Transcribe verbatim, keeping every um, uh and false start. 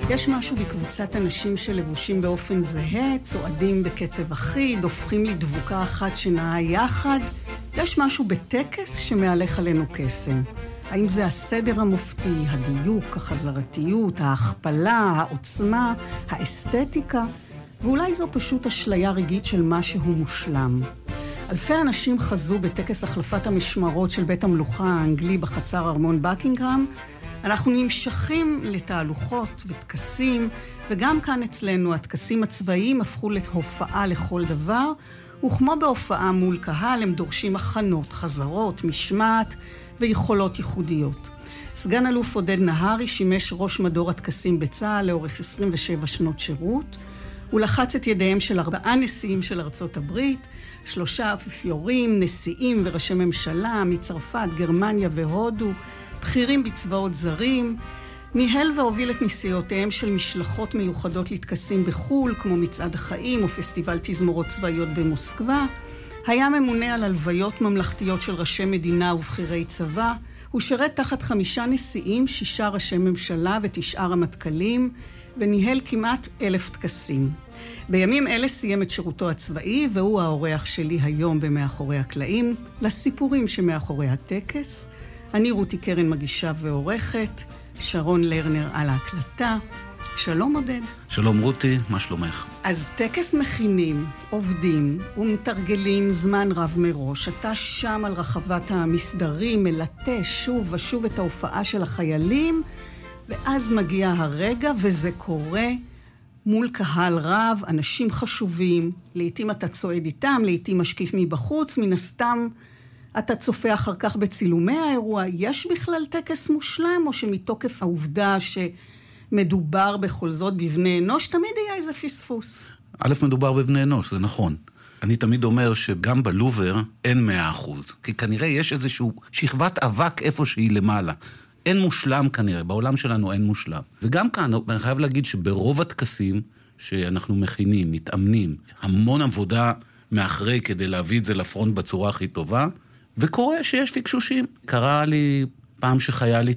יש משהו בקבוצת אנשים שלבושים באופן זהה, צועדים בקצב אחיד, הופכים לדבוקה אחת שנעה יחד. יש משהו בטקס שמהלך עלינו קסם. האם זה הסדר המופתי, הדיוק, החזרתיות, ההכפלה, העוצמה, האסתטיקה? ואולי זו פשוט אשליה רגעית של משהו מושלם. אלפי אנשים חזו בטקס החלפת המשמרות של בית המלוכה האנגלי בחצר ארמון בקינגהאם. אנחנו נמשכים לתהלוכות וטקסים, וגם כאן אצלנו הטקסים הצבאיים הפכו להופעה לכל דבר, וכמו בהופעה מול קהל הם דורשים הכנות, חזרות, משמעת ויכולות ייחודיות. סגן אלוף עודד נהרי שימש ראש מדור הטקסים בצה"ל לאורך עשרים ושבע שנות שירות. הוא לחץ את ידיהם של ארבעה נשיאים של ארצות הברית, שלושה אפיפיורים, נשיאים וראשי ממשלה מצרפת, גרמניה והודו, בכירים בצבאות זרים, ניהל והוביל את נסיעותיהם של משלחות מיוחדות לטקסים בחול, כמו מצעד החיים או פסטיבל תזמורות צבאיות במוסקבה. היה ממונה על הלוויות ממלכתיות של ראשי מדינה ובכירי צבא. הוא שירת תחת חמישה נשיאים, שישה ראשי ממשלה ותשעה רמטכ"לים, וניהל כמעט אלף טקסים. בימים אלה סיים את שירותו הצבאי, והוא האורח שלי היום במאחורי הקלעים, לסיפורים שמאחורי הטקס. אני רותי קרן מגישה ועורכת, שרון לרנר על ההקלטה. שלום עודד. שלום רותי, מה שלומך? אז טקס מכינים, עובדים ומתרגלים זמן רב מראש. אתה שם על רחבת המסדרים, מלטה שוב ושוב את ההופעה של החיילים, ואז מגיע הרגע וזה קורה מול קהל רב, אנשים חשובים. לעתים אתה צועד איתם, לעתים משקיף מבחוץ, מן הסתם אתה צופה אחר כך בצילומי האירוע. יש בכלל טקס מושלם, או שמתוקף העובדה שמדובר בכל זאת בבני אנוש, תמיד היה איזה פספוס? א', מדובר בבני אנוש, זה נכון. אני תמיד אומר שגם בלובר אין מאה אחוז, כי כנראה יש איזשהו שכבת אבק איפה שהיא למעלה. אין מושלם כנראה, בעולם שלנו אין מושלם. וגם כאן, אני חייב להגיד שברוב הטקסים שאנחנו מכינים, מתאמנים, המון עבודה מאחרי כדי להביא את זה לפרונט בצורה הכי טובה, וקורה שיש פיקשושים. קרה לי פעם שחייל